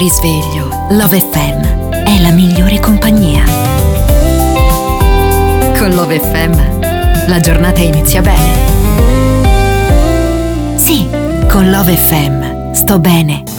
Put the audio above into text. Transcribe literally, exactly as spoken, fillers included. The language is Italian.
risveglio, Love F M è la migliore compagnia. Con Love F M la giornata inizia bene. Sì, con Love F M sto bene.